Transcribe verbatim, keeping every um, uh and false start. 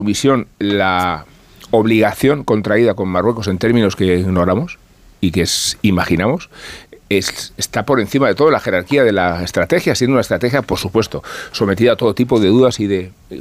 visión, la obligación contraída con Marruecos en términos que ignoramos y que es, imaginamos, es, está por encima de todo la jerarquía de la estrategia, siendo una estrategia, por supuesto, sometida a todo tipo de dudas y de